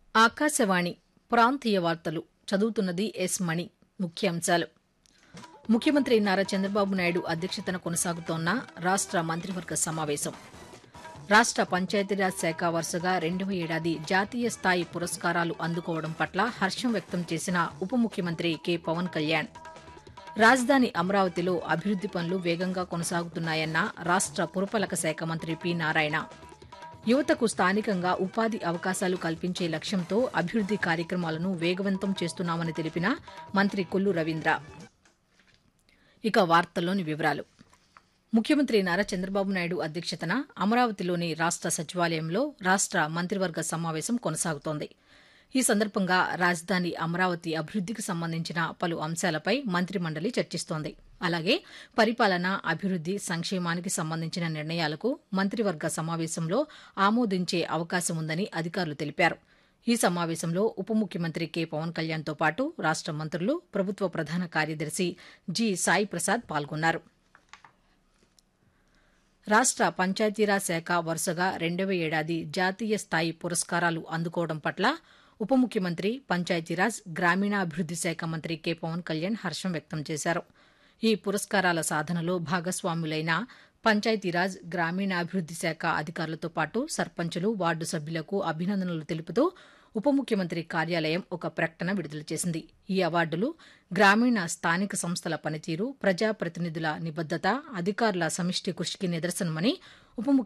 ఆకాశవాణి ప్రాంతీయ వార్తలు చదువుతున్నది ఎస్ మణి. ముఖ్యాంశాలు: ముఖ్యమంత్రి నారా చంద్రబాబు నాయుడు అధ్యక్షతన కొనసాగుతోన్న రాష్ట మంత్రివర్గ సమావేశం. రాష్ట పంచాయతీరాజ్ శాఖ వరుసగా రెండవ ఏడాది జాతీయ స్థాయి పురస్కారాలు అందుకోవడం పట్ల హర్షం వ్యక్తం చేసిన ఉప ముఖ్యమంత్రి కె పవన్ కళ్యాణ్. రాజధాని అమరావతిలో అభివృద్ది పనులు వేగంగా కొనసాగుతున్నాయన్న రాష్ట పురపాలక శాఖ మంత్రి పి నారాయణ. యువతకు స్థానికంగా ఉపాధి అవకాశాలు కల్పించే లక్ష్యంతో అభివృద్ది కార్యక్రమాలను వేగవంతం చేస్తున్నామని తెలిపిన మంత్రి కొల్లు రవీంద్ర. ఇక వార్తల్లోని వివరాలు. ముఖ్యమంత్రి నారా చంద్రబాబు నాయుడు అధ్యక్షతన అమరావతిలోని రాష్ట సచివాలయంలో రాష్ట మంత్రివర్గ సమావేశం కొనసాగుతోంది. ఈ సందర్భంగా రాజధాని అమరావతి అభివృద్దికి సంబంధించిన పలు అంశాలపై మంత్రిమండలి చర్చిస్తోంది. అలాగే పరిపాలన, అభివృద్ది, సంక్షేమానికి సంబంధించిన నిర్ణయాలకు మంత్రివర్గ సమావేశంలో ఆమోదించే అవకాశం ఉందని అధికారులు తెలిపారు. ఈ సమావేశంలో ఉప ముఖ్యమంత్రి కె పవన్ కళ్యాణ్తో పాటు రాష్ట మంత్రులు, ప్రభుత్వ ప్రధాన కార్యదర్శి జి సాయి ప్రసాద్ పాల్గొన్నారు. రాష్ట పంచాయతీరాజ్ శాఖ వరుసగా రెండవ ఏడాది జాతీయ స్థాయి పురస్కారాలు అందుకోవడం పట్ల ఉప ముఖ్యమంత్రి, పంచాయతీరాజ్, గ్రామీణాభివృద్ది శాఖ మంత్రి కె పవన్ కళ్యాణ్ హర్షం వ్యక్తం చేశారు. ఈ పురస్కారాల సాధనలో భాగస్వాములైన పంచాయతీరాజ్, గ్రామీణాభివృద్ది శాఖ అధికారులతో పాటు సర్పంచులు, వార్డు సభ్యులకు అభినందనలు తెలుపుతూ ఉప ముఖ్యమంత్రి కార్యాలయం ఒక ప్రకటన విడుదల చేసింది. ఈ అవార్డులు గ్రామీణ స్థానిక సంస్థల పనితీరు, ప్రజాప్రతినిధుల నిబద్దత, అధికారుల సమిష్టి కృషికి నిదర్శనమని ఉప